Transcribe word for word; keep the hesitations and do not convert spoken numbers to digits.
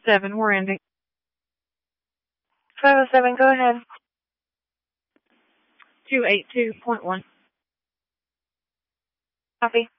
seven, we're ending. five oh seven, go ahead. two eighty-two point one. Copy.